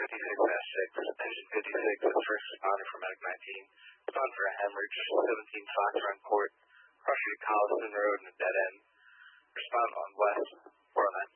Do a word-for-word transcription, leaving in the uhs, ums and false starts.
fifty-six dash six. Engine fifty-six is first responder for Medic nineteen. Respond for a hemorrhage, seventeen Fox Run Court, crossing Collison Road and a dead end. Respond on West, four oh nine.